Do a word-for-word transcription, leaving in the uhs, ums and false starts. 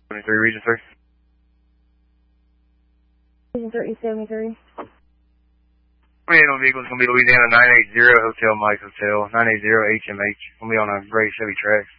seventy-three, Region three. Region three, East seventy-three. twenty-eight on vehicle is going to be Louisiana nine eighty, Hotel Mike Hotel, nine eighty H M H. Going to be on a gray Chevy Trax.